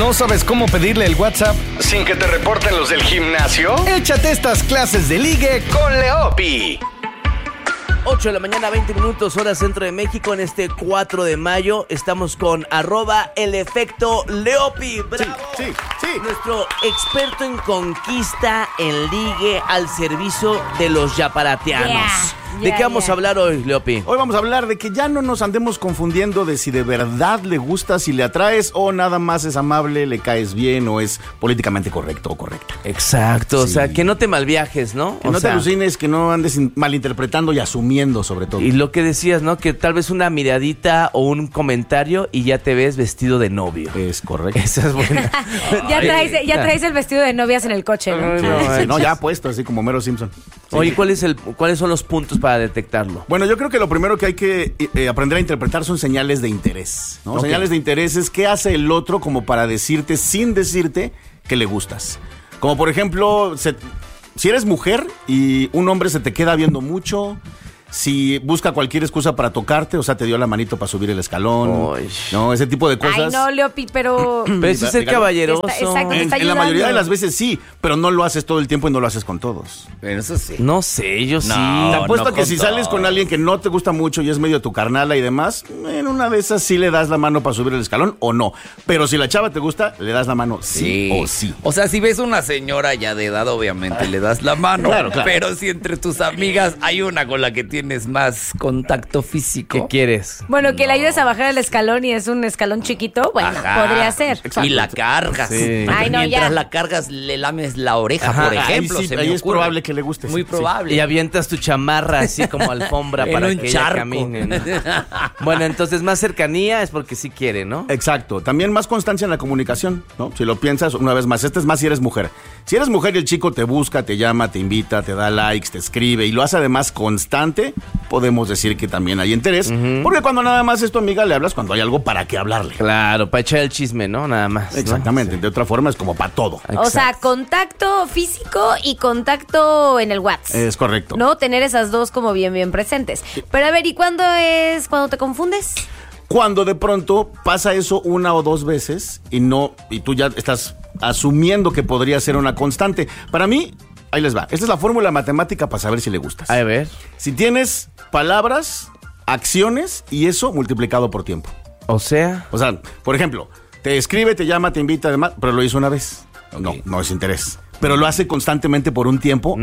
¿No sabes cómo pedirle el WhatsApp sin que te reporten los del gimnasio? Échate estas clases de ligue con Leopi. 8 de la mañana, 20 minutos, hora centro de México. En este 4 de mayo estamos con @elefectoleopi. ¡Bravo! Sí. Nuestro experto en conquista, en ligue, al servicio de los yaparateanos. ¿De qué vamos a hablar hoy, Leopi? Hoy vamos a hablar de que ya no nos andemos confundiendo de si de verdad le gustas, si le atraes o nada más es amable, le caes bien o es políticamente correcto o correcta. Exacto, Sí. o sea, que no te malviajes, ¿no? Que no te alucines, que no andes malinterpretando y asumiendo sobre todo. Y lo que decías, ¿no? Que tal vez una miradita o un comentario y ya te ves vestido de novio. Es correcto. Esa es buena. Ya traes el vestido de novias en el coche, ¿no? Sí, no, ya puesto, así como Mero Simpson. Sí. Oye, ¿cuáles son los puntos para detectarlo? Bueno, yo creo que lo primero que hay que aprender a interpretar son señales de interés, ¿no? Okay. Señales de interés es qué hace el otro como para decirte, sin decirte, que le gustas. Como por ejemplo, si eres mujer y un hombre se te queda viendo mucho, si busca cualquier excusa para tocarte, o sea, te dio la manito para subir el escalón, Ay. ¿no? Ese tipo de cosas. Ay, no, Leopi, pero... Pero ese es el caballeroso. Exacto, te está En la mayoría de ayudando. las veces sí, pero no lo haces todo el tiempo y no lo haces con todos. Bueno, eso sí. No sé, yo sí. Te apuesto no que si con sales con alguien que no te gusta mucho y es medio tu carnala y demás, en una de esas sí le das la mano para subir el escalón o no. Pero si la chava te gusta, le das la mano sí o sí. O sea, si ves una señora ya de edad, obviamente le das la mano. Claro. Pero si entre tus amigas hay una con la que tienes más contacto físico. ¿Qué quieres? Bueno, que le ayudes a bajar el escalón y es un escalón chiquito, bueno, Ajá. podría ser. Y la cargas. Sí. Ay, no, Mientras ya. la cargas, le lames la oreja, Ajá, por ejemplo. ahí sí, se me ahí es ocurre. probable que le guste. Muy sí. probable. Y avientas tu chamarra así como alfombra En para un que ella charco. camine, ¿no? Bueno, entonces más cercanía es porque sí quiere, ¿no? Exacto. También más constancia en la comunicación, ¿no? Si lo piensas, una vez más, este es más si eres mujer. Si eres mujer y el chico te busca, te llama, te invita, te da likes, te escribe y lo hace además constante, podemos decir que también hay interés. Porque cuando nada más es tu amiga, le hablas cuando hay algo para qué hablarle. Claro, para echar el chisme, ¿no? Nada más, ¿no? Exactamente. De otra forma es como para todo. O sea, contacto físico y contacto en el WhatsApp. Es correcto. No, tener esas dos como bien presentes. Pero a ver, ¿y cuándo te confundes? Cuando de pronto pasa eso una o dos veces y tú ya estás asumiendo que podría ser una constante. Para mí, ahí les va. Esta es la fórmula matemática para saber si le gustas. A ver. Si tienes palabras, acciones y eso multiplicado por tiempo. O sea, Por ejemplo, te escribe, te llama, te invita, además, pero lo hizo una vez. No es interés. Pero lo hace constantemente por un tiempo.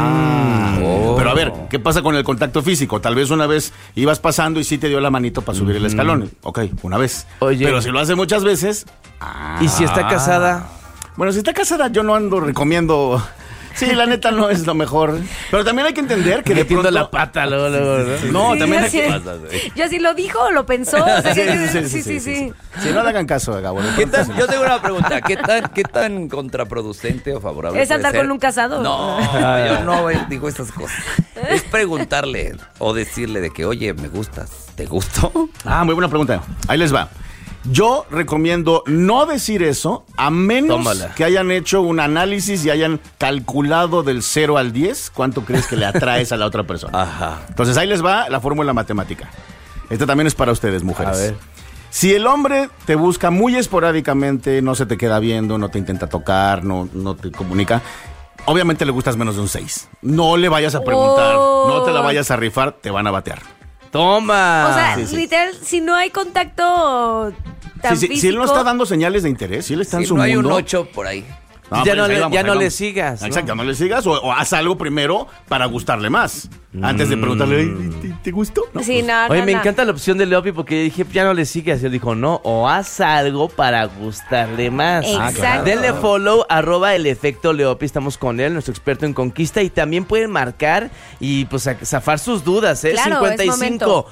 Pero a ver, ¿qué pasa con el contacto físico? Tal vez una vez ibas pasando y sí te dio la manito para subir el escalón. Ok, una vez. Oye. Pero si lo hace muchas veces... ¿y si está casada? Bueno, si está casada, yo no ando recomiendo... Sí, la neta no es lo mejor. Pero también hay que entender que de Metiendo pronto... la pata luego, ¿no? No, Sí, también hay yo que... Yo sí lo dijo o lo pensó. O sea, Sí. Si no le hagan caso, Gabo. Yo tengo una pregunta. ¿Qué tan contraproducente o favorable ¿Es puede andar ser? con un casado? No, yo no digo esas cosas. Es preguntarle o decirle de que, oye, me gustas. ¿Te gustó? Muy buena pregunta. Ahí les va. Yo recomiendo no decir eso a menos Tómala. que hayan hecho un análisis y hayan calculado del 0 al 10 cuánto crees que le atraes a la otra persona. Ajá. Entonces ahí les va la fórmula matemática. Esta también es para ustedes, mujeres. A ver. Si el hombre te busca muy esporádicamente, no se te queda viendo, no te intenta tocar, no te comunica, obviamente le gustas menos de un 6. No le vayas a preguntar, no te la vayas a rifar, te van a batear. ¡Toma! O sea, sí. literal, si no hay contacto tan Si físico... él no está dando señales de interés, si él está en Si su no hay mundo... un 8 por ahí. Ya pues, ahí no le vamos. sigas, ¿no? Exacto, no le sigas o haz algo primero para gustarle más. Antes de preguntarle, ¿te gustó? ¿No? Sí, no, Oye, no, me no. encanta la opción de Leopi porque dije, ya no le sigas. Y él dijo, no, o haz algo para gustarle más. Exacto. Denle follow, @elefectoleopi. Estamos con él, nuestro experto en conquista. Y también pueden marcar y pues zafar sus dudas, ¿eh? Claro, es 55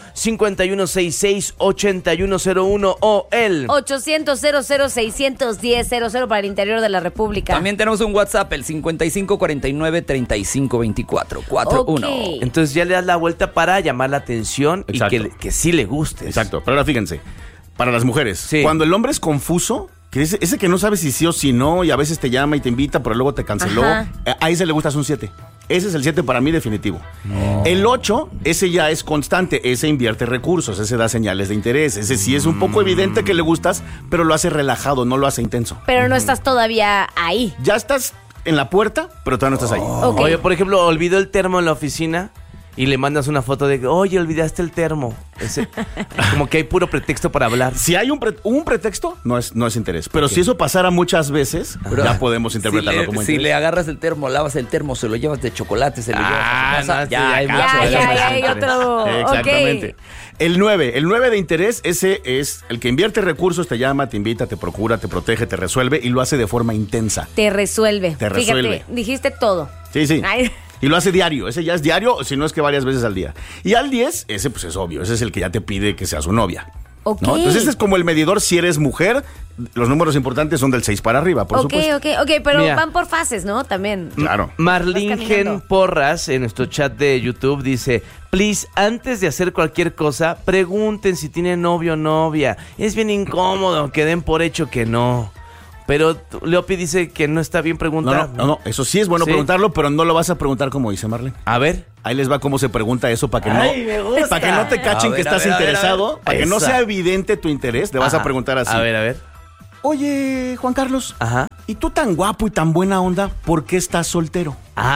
5166 8101 o el 800-00610-00 para el interior de la República. También tenemos un WhatsApp, el 5549-3524. 41. Ok. Entonces ya le das la vuelta para llamar la atención Exacto. y que sí le guste. Exacto, pero ahora fíjense, para las mujeres, Sí. cuando el hombre es confuso, que ese que no sabe si sí o si no, y a veces te llama y te invita, pero luego te canceló, Ajá. a ese le gustas un 7. Ese es el 7 para mí definitivo. El 8, ese ya es constante, ese invierte recursos, ese da señales de interés, ese sí es un poco evidente que le gustas, pero lo hace relajado, no lo hace intenso. Pero no estás todavía ahí. Ya estás en la puerta, pero todavía no estás ahí. Ok. Oye, por ejemplo, olvidó el termo en la oficina y le mandas una foto de, oye, olvidaste el termo. Como que hay puro pretexto para hablar. Si hay un pretexto, no es interés. Pero si eso pasara muchas veces, ya podemos interpretarlo como interés. Si le agarras el termo, lavas el termo, se lo llevas de chocolate, se lo llevas a su casa, no, ya hay sí, mucho. Ya hay otro. Exactamente. Ok. El 9 de interés, ese es el que invierte recursos, te llama, te invita, te procura, te protege, te resuelve y lo hace de forma intensa. Te resuelve. Te resuelve. Fíjate, dijiste todo. Sí. Ay. Y lo hace diario, ese ya es diario, si no es que varias veces al día. Y al 10, ese pues es obvio, ese es el que ya te pide que sea su novia. Ok. ¿No? Entonces este es como el medidor si eres mujer, los números importantes son del 6 para arriba, por supuesto. Ok, pero Mira. van por fases, ¿no? También. Claro. Marlene Vas caminando. Gen Porras en nuestro chat de YouTube dice, please, antes de hacer cualquier cosa, pregunten si tienen novio o novia. Es bien incómodo que den por hecho que no. Pero Leopi dice que no está bien preguntar. No, eso sí es bueno ¿Sí? preguntarlo, pero no lo vas a preguntar como dice Marlene. A ver. Ahí les va cómo se pregunta eso para que Ay, me gusta. para que no te cachen A que ver, estás a ver, a ver, interesado, a ver. para que no Esa. sea evidente tu interés, le vas a Ajá. preguntar así. A ver. Oye, Juan Carlos, Ajá. ¿y tú tan guapo y tan buena onda, por qué estás soltero?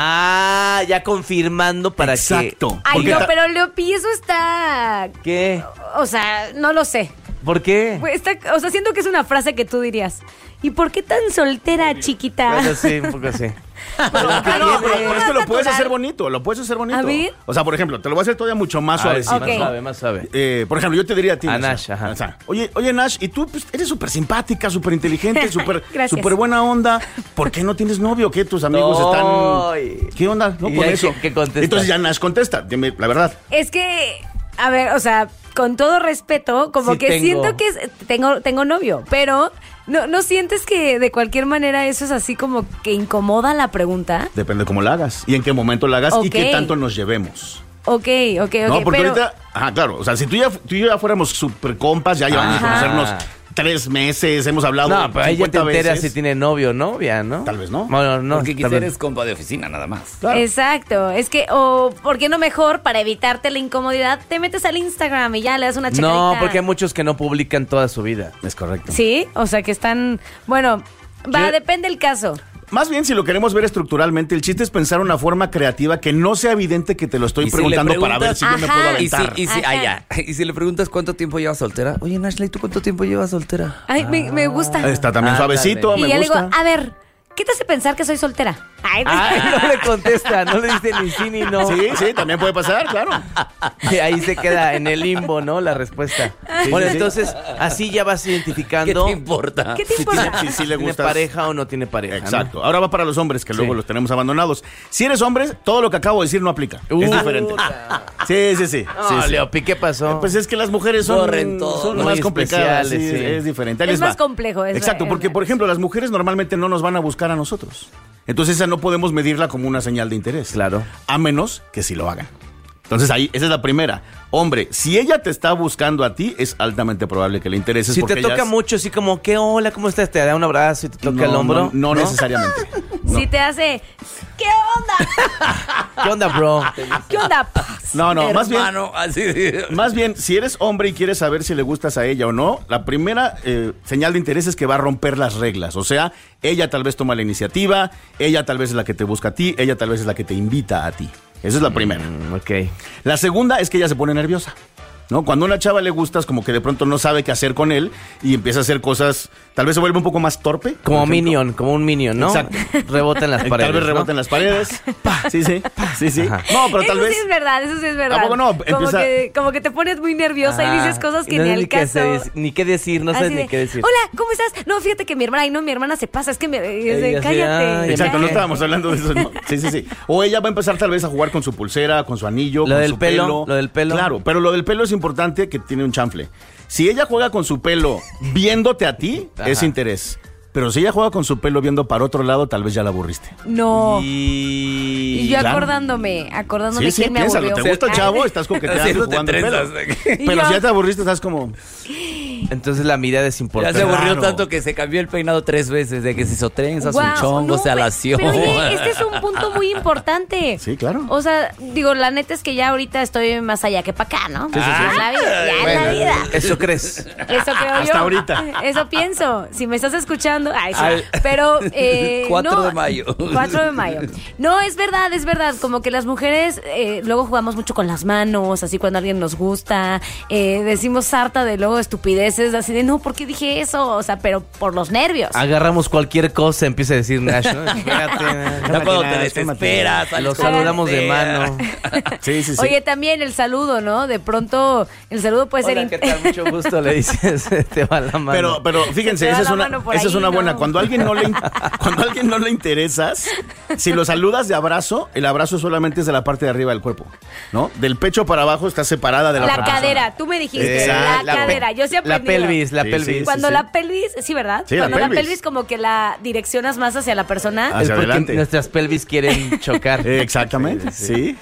Ah, ya confirmando para Exacto. Ay, Porque no, ta- pero Leopi, eso está... que... ¿Qué? O sea, no lo sé. ¿Por qué? O sea, siento que es una frase que tú dirías. ¿Y por qué tan soltera, chiquita? Bueno, sí, un poco así. Pero algo es que lo más puedes natural. hacer bonito, lo puedes hacer bonito. A ver. O sea, por ejemplo, te lo voy a hacer todavía mucho más A ver, suavecito. sí, más suave. Por ejemplo, yo te diría a ti, A Nash, Nash, ajá. o sea, oye, Nash, y tú pues, eres súper simpática, súper inteligente, Gracias. súper buena onda. ¿Por qué no tienes novio? ¿Qué? Tus amigos Ay. están... ¿Qué onda? No, ¿Y con ahí eso. qué contestas? Entonces ya Nash contesta, dime la verdad. Es que, a ver, o sea, con todo respeto, como Sí que tengo. siento que tengo novio, pero ¿no sientes que de cualquier manera eso es así como que incomoda la pregunta? Depende cómo la hagas y en qué momento la hagas y Ok. qué tanto nos llevemos. Ok, No, porque pero... ahorita... Ajá, claro. O sea, si tú y yo ya fuéramos súper compas, ya llevamos a Ajá. conocernos 3 meses, hemos hablado No, pero ahí ya te 50 enteras veces. si tiene novio o novia, ¿no? Tal vez no. Bueno, no. Porque tal quizás vez. eres compa de oficina nada más. Claro. Exacto, es que, o ¿por qué no mejor, para evitarte la incomodidad, te metes al Instagram y ya le das una checadita? No, porque hay muchos que no publican toda su vida. Es correcto. Sí, o sea que están, bueno, depende el caso. Más bien, si lo queremos ver estructuralmente, el chiste es pensar una forma creativa que no sea evidente que te lo estoy Y si preguntando le para ver si yo me Ajá. puedo Y si, aventar. y si le preguntas cuánto tiempo llevas soltera, oye, Nashley, ¿tú cuánto tiempo llevas soltera? Ay, me gusta. Está también Ah, suavecito, dale. Y me ya le gusta. digo, a ver, ¿qué te hace pensar que soy soltera? Ay, No le contesta, no le dice ni sí ni no. Sí, también puede pasar, claro. Y ahí se queda en el limbo, ¿no? La respuesta. Sí, Bueno, sí, sí. entonces, así ya vas ¿Qué identificando te importa? ¿Qué te Si importa? tiene- si le tiene gustas. pareja o no tiene pareja. ¿no? Exacto. Ahora va para los hombres, que luego Sí. los tenemos abandonados. Si eres hombre, todo lo que acabo de decir no aplica. Es diferente. Sí. No, sí. Leopi, ¿qué pasó? Pues es que las mujeres son, Corren todo. son Muy más complicadas. especiales, Sí, sí. Es diferente. Ahí Es les va. más complejo, es Exacto, porque, por ejemplo, las mujeres normalmente no nos van a buscar a nosotros. Entonces esa no podemos medirla como una señal de interés. Claro. A menos que sí lo hagan. Entonces ahí, esa es la primera. Hombre, si ella te está buscando a ti, es altamente probable que le intereses. Si porque te ella toca es- mucho, así como, ¿qué hola? ¿Cómo estás? Te da un abrazo y te toca el hombro. No necesariamente. No. Si te hace, ¿qué onda? ¿Qué onda, bro? ¿Qué onda? No, más bien, Hermano, así. más bien, si eres hombre y quieres saber si le gustas a ella o no, la primera señal de interés es que va a romper las reglas. O sea, ella tal vez toma la iniciativa, ella tal vez es la que te busca a ti, ella tal vez es la que te invita a ti. Esa es la primera. Ok. La segunda es que ella se pone nerviosa, ¿no? Cuando a una chava le gustas, como que de pronto no sabe qué hacer con él y empieza a hacer cosas, tal vez se vuelve un poco más torpe. Como por ejemplo. Minion, como un Minion, ¿no? Exacto. Rebota en las paredes. Tal vez rebota en las paredes. Sí. Ajá. No, pero tal eso vez... sí es verdad, eso sí es verdad. ¿A poco no? Como, Empieza- como que te pones muy nerviosa y dices cosas que no ni sé al qué caso. ni qué decir, no Así sabes de, ni qué decir. Hola, ¿cómo estás? No, fíjate que mi hermana, mi hermana se pasa, es que Ella así, cállate. ay, Exacto, no ¿qué? estábamos hablando de eso. No. Sí. O ella va a empezar tal vez a jugar con su pulsera, con su anillo, Lo con del su pelo, lo del pelo. Claro, pero lo del pelo es importante que tiene un chanfle. Si ella juega con su pelo viéndote a ti, Ajá. es interés. Pero si ella juega con su pelo viendo para otro lado, tal vez ya la aburriste. No. Y... Y yo claro. acordándome Sí, quién me piénsalo. aburrió. ¿Te gusta el chavo? Estás coqueteando y Haciéndote jugando el pelo. trenzas. Y Pero yo- si ya te aburriste, estás como... Entonces la mirada es Ya importante. se aburrió Claro. tanto que se cambió el peinado 3 veces, de que se hizo trenza, Guau, su chongo, no, se alació. Pero oye, este es un punto muy importante. Sí, claro. O sea, digo, la neta es que ya ahorita estoy más allá que para acá, ¿no? sí, sí. Ya es la vida, ya es la vida. Eso crees. Eso creo Hasta yo. ahorita. Eso pienso. Si me estás escuchando. Ay, sí. Pero. 4 no, de mayo. 4 de mayo. No, es verdad, es verdad. Como que las mujeres luego jugamos mucho con las manos, así cuando alguien nos gusta. Decimos sarta de luego estupideces, así de no, ¿por qué dije eso? O sea, pero por los nervios. Agarramos cualquier cosa, empieza a decir Nash, ¿no? Espérate, Ya cuando te desesperas, lo saludamos de mano. Sí, sí, sí. Oye, también el saludo, ¿no? De pronto, el saludo puede Hola, ser. ¿qué tal? Mucho gusto, le dices, te va la mano. Pero fíjense, Te da esa es la una, mano por esa es ahí, una buena. ¿no? Cuando a alguien no le interesas, si lo saludas de abrazo, el abrazo solamente es de la parte de arriba del cuerpo, ¿no? Del pecho para abajo está separada de la La otra persona. cadera, tú me dijiste, Exacto. la cadera. Yo sí La aprendí. pelvis, la Sí, pelvis. sí, Cuando sí. la pelvis, sí, ¿verdad? Sí, la Cuando la pelvis. pelvis como que la direccionas más hacia la persona. Hacia Es porque adelante. nuestras pelvis quieren chocar. Exactamente. Sí.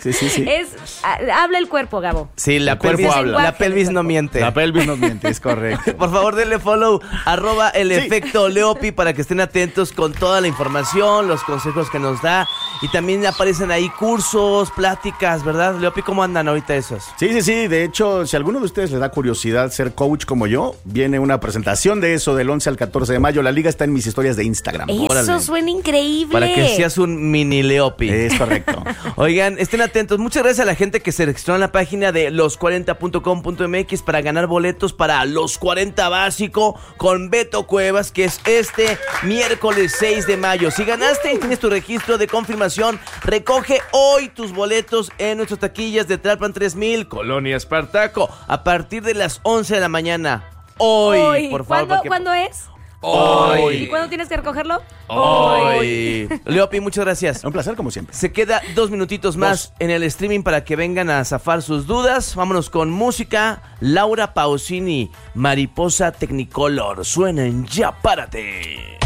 Habla el cuerpo, Gabo. Sí, la El cuerpo pelvis, habla. la pelvis no miente. La pelvis no miente, es correcto. Por favor, denle follow, @el Sí. efecto Leopi, para que estén atentos con toda la información, los consejos que nos da. Y también aparecen ahí cursos, pláticas, ¿verdad? Leopi, ¿cómo andan ahorita esos? Sí. De hecho, si a alguno de ustedes les da curiosidad ser coach como yo, viene una presentación de eso del 11 al 14 de mayo. La liga está en mis historias de Instagram. Eso Órale. suena increíble. Para que seas un mini Leopi. Es correcto. Oigan, estén atentos. Muchas gracias a la gente que se registró en la página de los40.com.mx para ganar boletos para Los 40 Básico con Beto Cuevas, que es este miércoles 6 de mayo. Si ganaste y tienes tu registro de confirmación, recoge hoy tus boletos en nuestras taquillas de Tlalpan 3000, Colonia Espartaco, a partir de las 11 de la mañana. Hoy, por favor. porque- ¿Cuándo es? Hoy. ¿Y cuándo tienes que recogerlo? Hoy. Leopi, muchas gracias. Un placer como siempre. Se queda 2 minutitos más en el streaming para que vengan a zafar sus dudas. Vámonos con música. Laura Pausini, Mariposa Technicolor. Suenen ya, párate.